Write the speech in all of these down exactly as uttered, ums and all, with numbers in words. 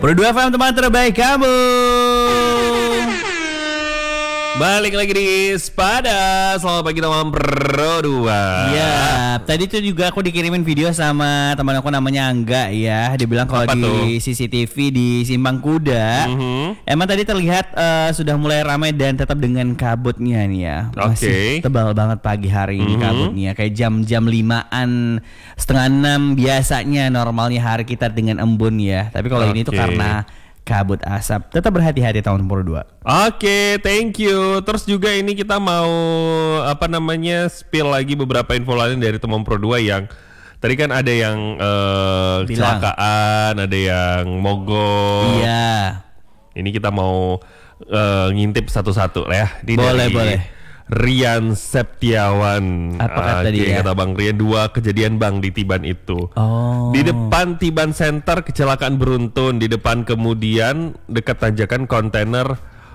Pro dua F M, teman terbaik kamu. Balik lagi di Spada. Selamat pagi teman Pro dua. Ya, tadi tuh juga aku dikirimin video sama teman aku namanya Angga ya. Dia bilang kalau Apa di tuh? C C T V di Simpang Kuda, Mhm. emang tadi terlihat eh, sudah mulai ramai dan tetap dengan kabutnya nih ya. Masih Oke. tebal banget pagi hari ini Mhm. kabutnya. Kayak jam-jam limaan, setengah enam biasanya normalnya hari kita dengan embun ya. Tapi kalau ini tuh Oke. karena kabut asap. Tetap berhati-hati tahun Pro dua. Oke, thank you. Terus juga ini kita mau apa namanya spill lagi beberapa info lain dari teman Pro dua yang tadi kan ada yang eh, Bilang. kecelakaan, ada yang mogok. Iya. Ini kita mau eh, ngintip satu-satu lah ya. Ini Boleh, dari boleh. Rian Septiawan. Apa kata Oke, dia? Kata Bang Rian, dua kejadian Bang di Tiban itu. Oh. Di depan Tiban Center kecelakaan beruntun, di depan kemudian dekat tanjakan kontainer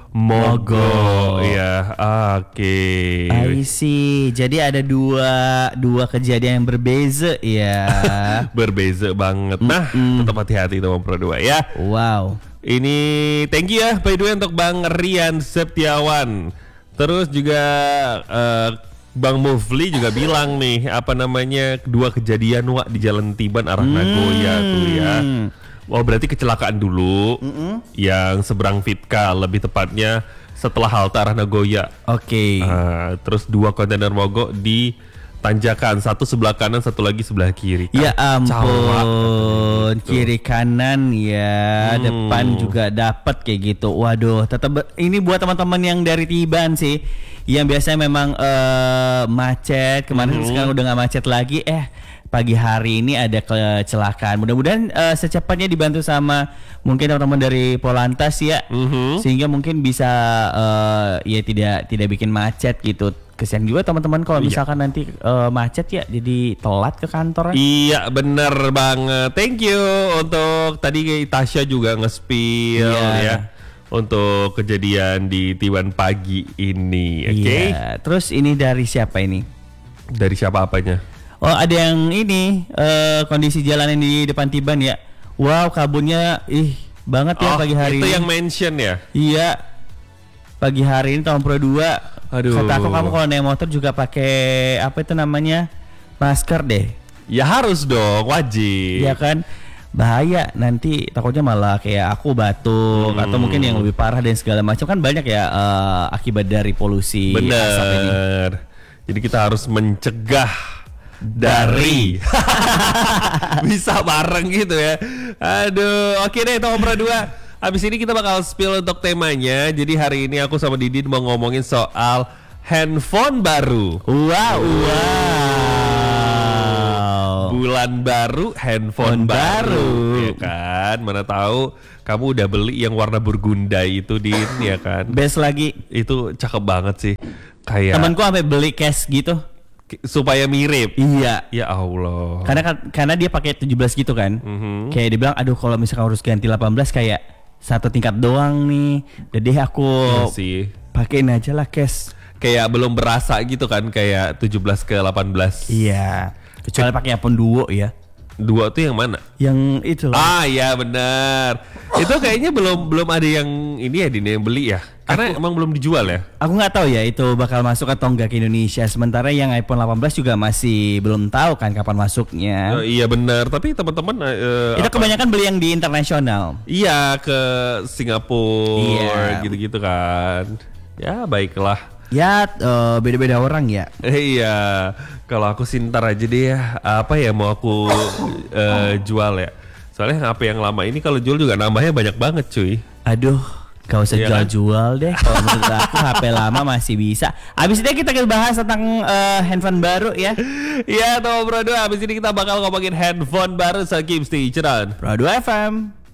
mogok. Iya, oke. I see. Jadi ada dua dua kejadian yang berbeza ya. Berbeza banget. Nah, tetap hati-hati teman Pro dua ya. Wow. Ini thank you ya by the way untuk Bang Rian Septiawan. Terus juga eh, Bang Mufli juga bilang nih apa namanya dua kejadian Wak di Jalan Tiban arah Nagoya tuh ya. Oh berarti kecelakaan dulu yang seberang Vitka, lebih tepatnya setelah halte arah Nagoya. Oke. Ah, terus dua kontainer mogok di tanjakan, satu sebelah kanan, satu lagi sebelah kiri. Ya Kacau, Wak. ampun, Gitu. kiri kanan ya, Hmm. depan juga dapat kayak gitu. Waduh, tetap be- ini buat teman-teman yang dari Tiban sih, yang biasanya memang eh, macet. Kemarin Hmm. sekarang udah nggak macet lagi. Eh, pagi hari ini ada kecelakaan. Mudah-mudahan eh, secepatnya dibantu sama mungkin teman-teman dari Polantas ya, Mhm. sehingga mungkin bisa eh, ya tidak tidak bikin macet gitu. Kesian juga teman-teman kalau Iya. misalkan nanti eh, macet ya, jadi telat ke kantor. Iya bener banget. Thank you untuk tadi Tasya juga nge-spill Iya. ya untuk kejadian di Tiban pagi ini. Oke. Iya. Terus ini dari siapa ini? Dari siapa apanya? Oh, ada yang ini eh, kondisi jalanan di depan Tiban ya. Wow, kabutnya ih banget ya Oh, pagi hari itu ini. yang mention ya. Iya. Pagi hari ini tahun Pro dua. Aduh. Kata aku kamu kalau naik motor juga pakai apa itu namanya? Masker deh. Ya harus dong, wajib. Iya kan? Bahaya nanti takutnya malah kayak aku batuk Hmm. atau mungkin yang lebih parah dan segala macam, kan banyak ya eh, akibat dari polusi asap ini. Bener. Jadi kita harus mencegah dari bisa bareng gitu ya. Aduh, oke deh Tom Pro dua. Habis ini kita bakal spill untuk temanya. Jadi hari ini aku sama Didin mau ngomongin soal handphone baru. Wow, wow. Bulan baru, handphone Handphone baru, baru. ya kan? Mana tahu kamu udah beli yang warna burgunda itu, Din, ya kan? Best lagi. Itu cakep banget sih. Kayak Temanku sampai beli case gitu. ki- supaya mirip. Iya. Ya Allah. Karena kan- karena dia pakai tujuh belas gitu kan. Mhm. Kayak dia bilang, aduh kalau misalkan harus ganti delapan belas kayak satu tingkat doang nih. Jadi aku Iya sih. pakein aja lah case. Kayak belum berasa gitu kan, kayak tujuh belas ke delapan belas. Iya. Kecuali pakai iPhone Duo ya. Dua tuh yang mana? Yang itu loh. Ah ya benar. Itu kayaknya belum belum ada yang ini ya Dini yang beli ya. Karena emang belum dijual ya. Aku nggak tahu ya itu bakal masuk atau enggak ke Indonesia. Sementara yang iPhone delapan belas juga masih belum tahu kan kapan masuknya. Eh, iya benar. Tapi teman-teman eh, Itu apa- kebanyakan beli yang di internasional. Iya ke Singapura Iya. gitu-gitu kan. Ya baiklah. Ya eh, beda-beda orang ya. Eh, iya. Kalau aku sih ntar aja deh ya. Apa ya mau aku eh, jual ya. Soalnya H P yang lama ini kalau jual juga nambahnya banyak banget cuy. Aduh, gak usah Iya kan? jual-jual deh. Kalau menurut aku H P lama masih bisa. Abis itu kita bahas tentang eh, handphone baru ya. Iya teman Pro dua. Habis ini kita bakal ngomongin handphone baru. So keep stay tune on Pro dua F M.